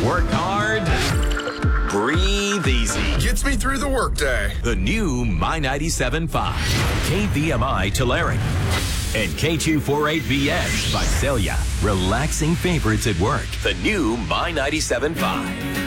Work hard, breathe easy. Gets me through the workday. The new My 97.5, KVMI Tulare, and K248BS Visalia. Relaxing favorites at work. The new My 97.5.